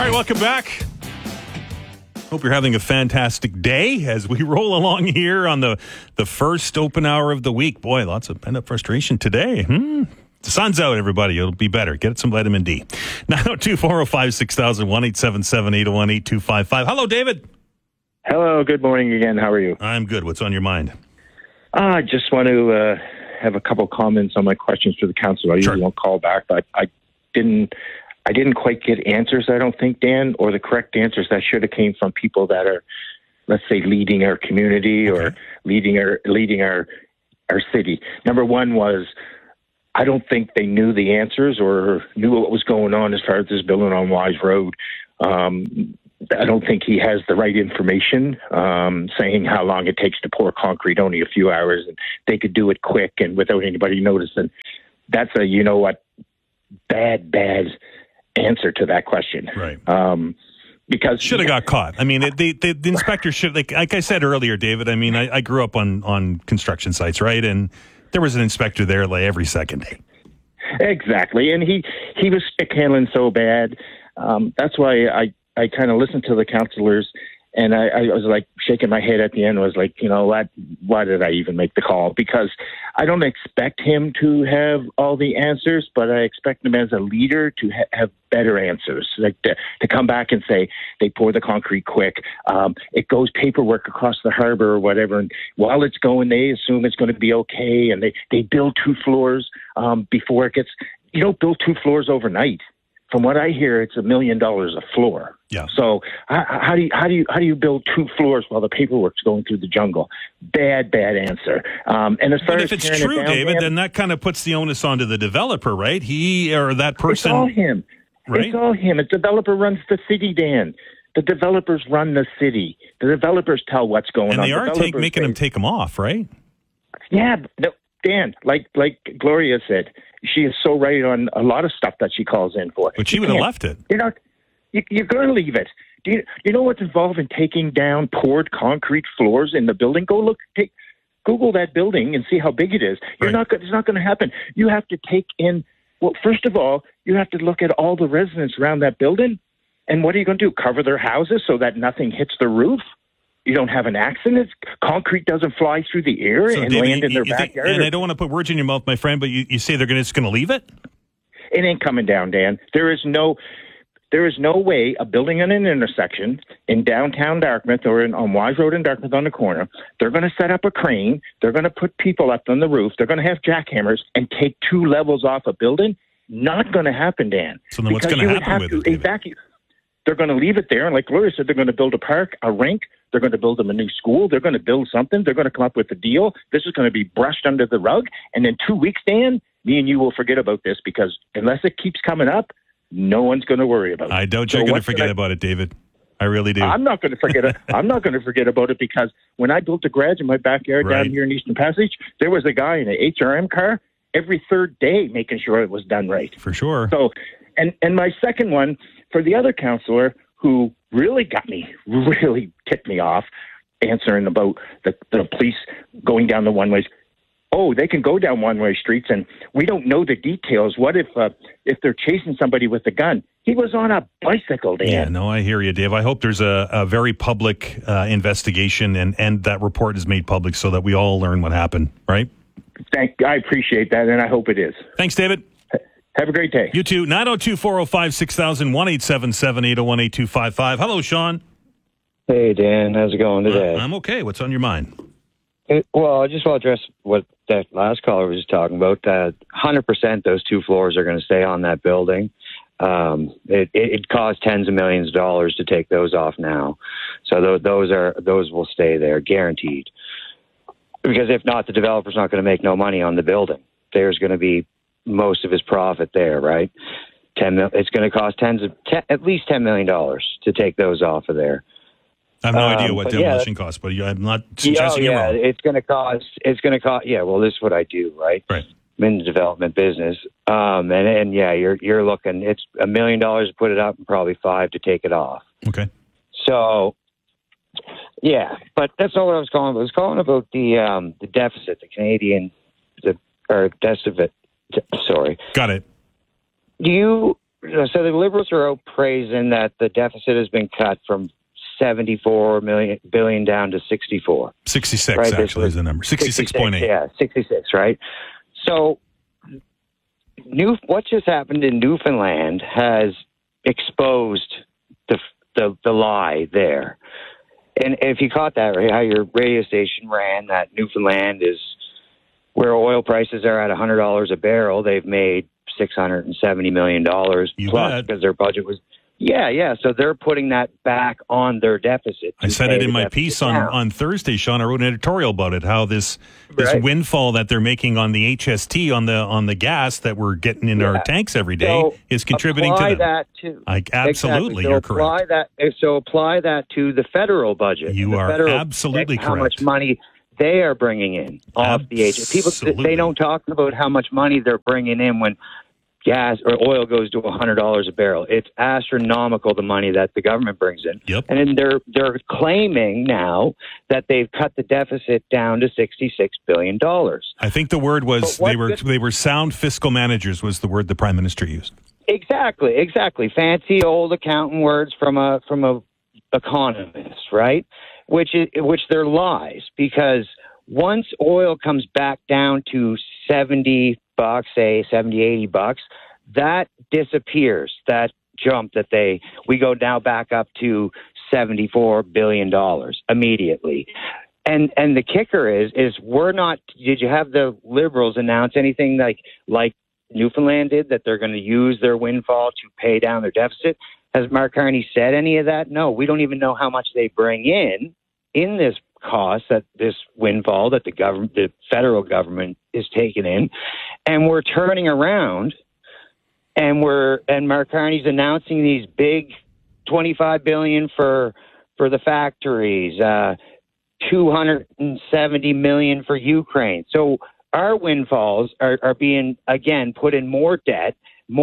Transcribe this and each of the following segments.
All right, welcome back. Hope you're having a fantastic day as we roll along here on the first open hour of the week. Boy, lots of pent-up frustration today. The sun's out, everybody. It'll be better. Get some vitamin D. 902-405-6000, 1-877-801-8255. Hello, David. Hello, good morning again. How are you? I'm good. What's on your mind? I just want to have a couple comments on my questions to the council. I usually won't call back, but I didn't quite get answers, I don't think, Dan, or the correct answers that should have came from people that are, let's say, leading our community or leading our city. Number one was, I don't think they knew the answers or knew what was going on as far as this building on Wise Road. I don't think he has the right information, saying how long it takes to pour concrete, only a few hours, and they could do it quick and without anybody noticing. That's a, you know what, bad answer to that question. Right. Because should have got caught. I mean, the inspector should, like I said earlier, David, I mean, I grew up on construction sites, right? And there was an inspector there like every second day. Exactly. And he was stick handling so bad. That's why I kind of listened to the councillors, and I was like shaking my head at the end. I was like, you know what? Why did I even make the call? Because I don't expect him to have all the answers, but I expect him as a leader to have better answers. Like to come back and say they pour the concrete quick. It goes paperwork across the harbor or whatever, and while it's going, they assume it's going to be okay, and they build 2 floors before it gets. You don't build 2 floors overnight. From what I hear, it's $1 million a floor. Yeah. So how do you build 2 floors while the paperwork's going through the jungle? Bad answer. And as far but as if it's true, David, then that kind of puts the onus onto the developer, right? He or that person. It's all him. Right? It's all him. The developer runs the city, Dan. The developers run the city. The developers tell what's going on. And they are making them take them off, right? Yeah, no, Dan. Like Gloria said, she is so right on a lot of stuff that she calls in for. But she would have left it. You're going to leave it. Do you know what's involved in taking down poured concrete floors in the building? Google that building and see how big it is. It's not going to happen. You have to take in. Well, first of all, you have to look at all the residents around that building, and what are you going to do? Cover their houses so that nothing hits the roof? You don't have an accident. Concrete doesn't fly through the air and David, land in their backyard. And I don't want to put words in your mouth, my friend, but you say they're just going to leave it? It ain't coming down, Dan. There is no way a building in an intersection in downtown Dartmouth or on Wise Road in Dartmouth on the corner, they're going to set up a crane, they're going to put people up on the roof, they're going to have jackhammers and take 2 levels off a building. Not going to happen, Dan. So then what's going to happen with it, David? They're going to leave it there, and like Gloria said, they're going to build a park, a rink, they're going to build them a new school, they're going to build something, they're going to come up with a deal. This is going to be brushed under the rug, and in 2 weeks, Dan, me and you will forget about this, because unless it keeps coming up, no one's going to worry about it. I doubt you're going to forget about it, David. I really do. I'm not going to forget it. I'm not going to forget about it, because when I built a garage in my backyard down here in Eastern Passage, there was a guy in an HRM car every 3rd day making sure it was done right. For sure. So, and my second one, for the other counselor who really ticked me off, answering about the police going down the one-ways. Oh, they can go down one-way streets, and we don't know the details. What if they're chasing somebody with a gun? He was on a bicycle, Dan. Yeah, no, I hear you, Dave. I hope there's a very public investigation and that report is made public so that we all learn what happened, right? I appreciate that, and I hope it is. Thanks, David. Have a great day. You too. 902-405-6000, 1-877-801-8255. Hello, Sean. Hey, Dan. How's it going today? I'm okay. What's on your mind? Well, I just want to address what that last caller was talking about. That 100% those 2 floors are going to stay on that building. It costs tens of millions of dollars to take those off now. So those will stay there, guaranteed. Because if not, the developer's not going to make no money on the building. There's going to be most of his profit there, right? It's going to cost at least $10 million to take those off of there. I have no idea what demolition costs, but I'm not suggesting you're wrong. It's going to cost. Yeah, well, this is what I do, right? Right. I'm in the development business, and you're looking. It's $1 million to put it up, and probably $5 million to take it off. Okay. So, yeah, but that's not what I was calling. I was calling about the deficit, the Canadian, deficit. Sorry. Got it. Do you So the Liberals are out praising that the deficit has been cut from $74 billion down to 64. 66 right? actually is the number. 66.8. Yeah, 66, right? So what just happened in Newfoundland has exposed the lie there. And if you caught that, right, how your radio station ran, that Newfoundland is where oil prices are at $100 a barrel. They've made $670 million plus because their budget was. Yeah. So they're putting that back on their deficit. I said it in my piece on Thursday, Sean. I wrote an editorial about it, how this windfall that they're making on the HST, on the gas that we're getting in our tanks every day is contributing to that too. Absolutely, you're correct. Apply that to the federal budget. You are absolutely correct. How much money they are bringing in off the HST. People, they don't talk about how much money they're bringing in when gas or oil goes to $100 a barrel. It's astronomical, the money that the government brings in. Yep. And then they're claiming now that they've cut the deficit down to $66 billion. I think the word was they were sound fiscal managers was the word the Prime Minister used. Exactly. Fancy old accountant words from a economist, right? Which they're lies, because once oil comes back down to $70, say $70, $80, that disappears. That jump that we go now back up to $74 billion immediately. And the kicker is we're not. Did you have the Liberals announce anything like Newfoundland did, that they're going to use their windfall to pay down their deficit? Has Mark Carney said any of that? No, we don't even know how much they bring in this cost, that this windfall that the federal government is taking in, and we're turning around and Mark Carney's announcing these big $25 billion for the factories, $270 million for Ukraine. So our windfalls are being again put in more debt.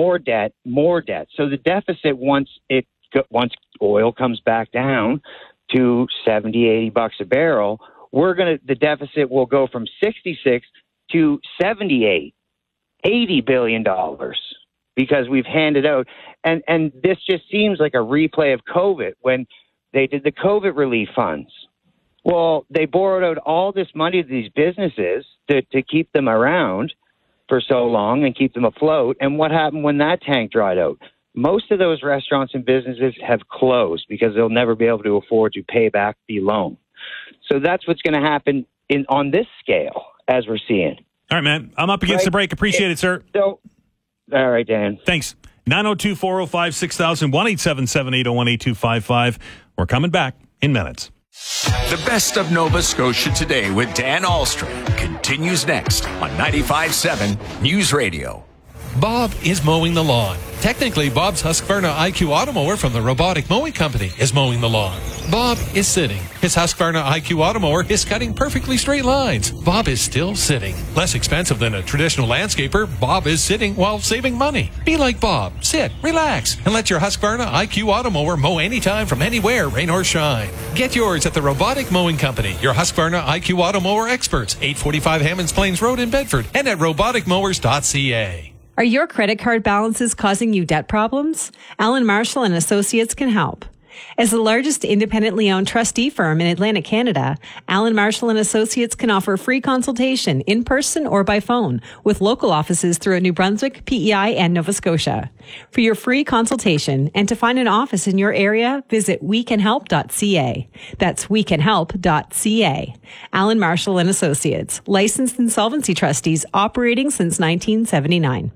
So the deficit, once oil comes back down to $70, $80 a barrel, the deficit will go from 66 to 78, $80 billion, because we've handed out. And this just seems like a replay of COVID when they did the COVID relief funds. Well, they borrowed out all this money to these businesses to keep them around for so long and keep them afloat. And what happened when that tank dried out? Most of those restaurants and businesses have closed because they'll never be able to afford to pay back the loan. So that's what's going to happen on this scale, as we're seeing. All right, man. I'm up against the break. Appreciate it, sir. So, all right, Dan. Thanks. 902-405-6000, 1-877-801-8255. We're coming back in minutes. The best of Nova Scotia today with Dan Ahlstrom continues next on 95.7 News Radio. Bob is mowing the lawn. Technically, Bob's Husqvarna IQ Automower from the Robotic Mowing Company is mowing the lawn. Bob is sitting. His Husqvarna IQ Automower is cutting perfectly straight lines. Bob is still sitting. Less expensive than a traditional landscaper, Bob is sitting while saving money. Be like Bob. Sit, relax, and let your Husqvarna IQ Automower mow anytime from anywhere, rain or shine. Get yours at the Robotic Mowing Company, your Husqvarna IQ Automower experts, 845 Hammonds Plains Road in Bedford, and at roboticmowers.ca. Are your credit card balances causing you debt problems? Allen Marshall and Associates can help. As the largest independently owned trustee firm in Atlantic Canada, Allen Marshall and Associates can offer free consultation in person or by phone with local offices throughout New Brunswick, PEI, and Nova Scotia. For your free consultation and to find an office in your area, visit wecanhelp.ca. That's wecanhelp.ca. Allen Marshall and Associates, licensed insolvency trustees operating since 1979.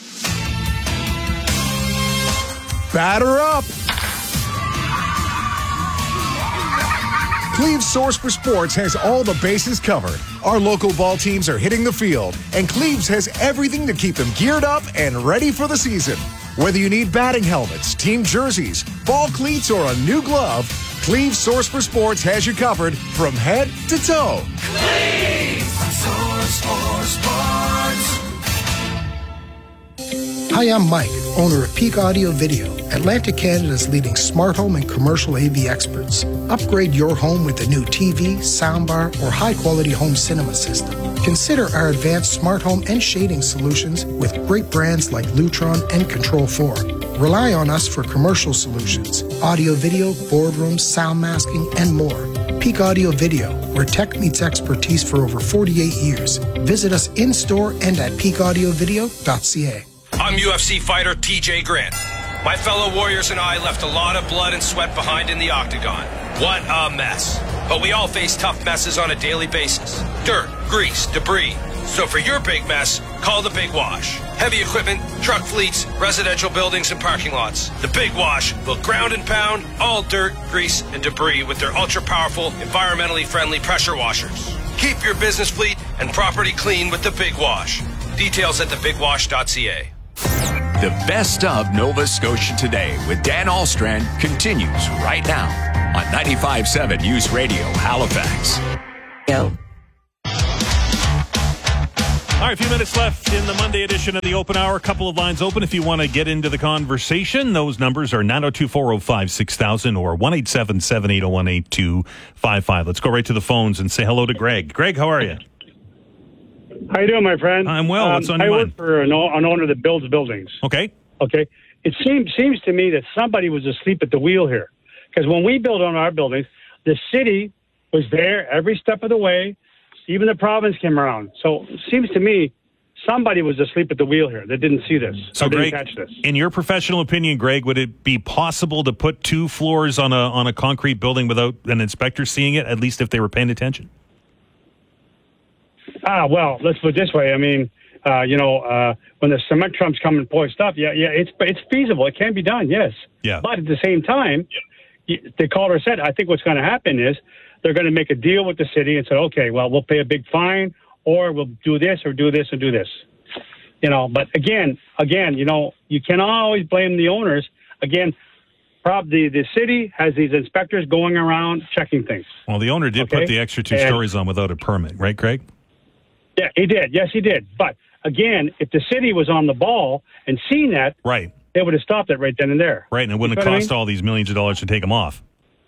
Batter up! Cleve's Source for Sports has all the bases covered. Our local ball teams are hitting the field, and Cleve's has everything to keep them geared up and ready for the season. Whether you need batting helmets, team jerseys, ball cleats, or a new glove, Cleve's Source for Sports has you covered from head to toe. Cleve's Source for Sports. Hi, I'm Mike, owner of Peak Audio Video, Atlantic Canada's leading smart home and commercial AV experts. Upgrade your home with a new TV, soundbar, or high-quality home cinema system. Consider our advanced smart home and shading solutions with great brands like Lutron and Control 4. Rely on us for commercial solutions, audio, video, boardrooms, sound masking, and more. Peak Audio Video, where tech meets expertise for over 48 years. Visit us in-store and at peakaudiovideo.ca. I'm UFC fighter TJ Grant. My fellow warriors and I left a lot of blood and sweat behind in the octagon. What a mess. But we all face tough messes on a daily basis. Dirt, grease, debris. So for your big mess, call the Big Wash. Heavy equipment, truck fleets, residential buildings, and parking lots. The Big Wash will ground and pound all dirt, grease, and debris with their ultra-powerful, environmentally friendly pressure washers. Keep your business fleet and property clean with the Big Wash. Details at thebigwash.ca. The best of Nova Scotia Today with Dan Alstrand continues right now on 95.7 News Radio Halifax. All right, a few minutes left in the Monday edition of the Open Hour. A couple of lines open if you want to get into the conversation. Those numbers are 902-405-6000 or 1-877-801-8255. Let's go right to the phones and say hello to Greg. Greg, how are you? How you doing, my friend? I'm well. What's on your mind? I work for an owner that builds buildings. Okay. It seems to me that somebody was asleep at the wheel here. Because when we build on our buildings, the city was there every step of the way. Even the province came around. So it seems to me somebody was asleep at the wheel here that didn't see this. So, Greg, catch this. In your professional opinion, Greg, would it be possible to put 2 floors on a concrete building without an inspector seeing it, at least if they were paying attention? Well, let's put it this way. I mean, when the cement trumps come and pour stuff, it's feasible. It can be done, yes. Yeah. But at the same time, the caller said, I think what's going to happen is they're going to make a deal with the city and say, okay, well, we'll pay a big fine, or we'll do this or do this and do this. But again, you cannot always blame the owners. Again, the city has these inspectors going around checking things. Well, the owner did put the extra 2 stories on without a permit, right, Greg? Yeah, he did. Yes, he did. But again, if the city was on the ball and seen that, right, they would have stopped it right then and there. Right, and it wouldn't have cost all these millions of dollars to take them off.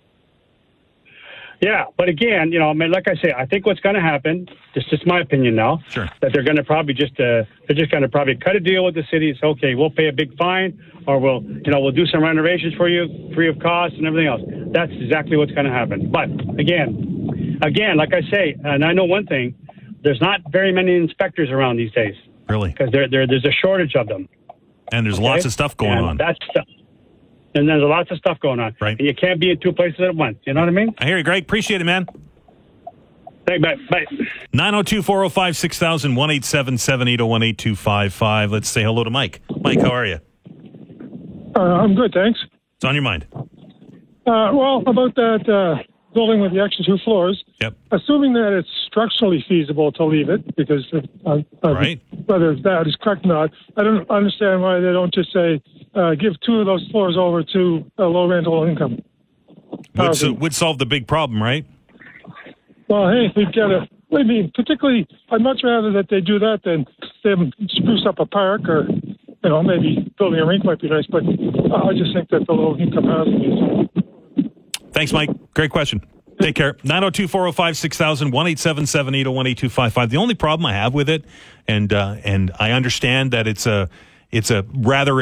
Yeah, but again, like I say, I think what's going to happen, this is my opinion now, sure, that they're going to probably they're just going to probably cut a deal with the city and say, okay, we'll pay a big fine, or we'll do some renovations for you, free of cost and everything else. That's exactly what's going to happen. But again, like I say, and I know one thing, there's not very many inspectors around these days. Really? Because there's a shortage of them. And there's lots of stuff going on. And there's lots of stuff going on. Right. And you can't be in 2 places at once. You know what I mean? I hear you, Greg. Appreciate it, man. Thanks, bye. 902-405-6000, 1-877-801-8255. Let's say hello to Mike. Mike, how are you? I'm good, thanks. What's on your mind? Well, about that building with the extra 2 floors. Yep. Assuming that it's structurally feasible to leave it, because right, whether that is correct or not, I don't understand why they don't just say give 2 of those floors over to a low rental income. Would solve the big problem, right? Well, hey, we've got to. I mean, particularly, I'd much rather that they do that than them spruce up a park or, maybe building a rink might be nice. But I just think that the low income housing is. Thanks, Mike. Great question. Take care. 902-405-6000, 1-877-801-8255. The only problem I have with it, and I understand that it's a rather